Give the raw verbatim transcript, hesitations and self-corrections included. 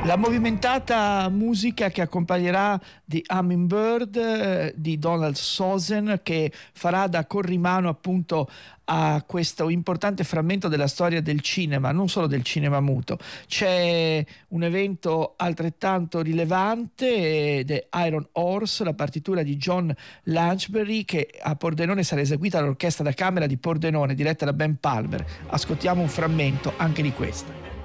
La movimentata musica che accompagnerà The Hummingbird eh, di Donald Sosén, che farà da corrimano appunto a questo importante frammento della storia del cinema, non solo del cinema muto. C'è un evento altrettanto rilevante, The Iron Horse, la partitura di John Lanchbery, che a Pordenone sarà eseguita dall'orchestra da camera di Pordenone diretta da Ben Palmer. Ascoltiamo un frammento anche di questa.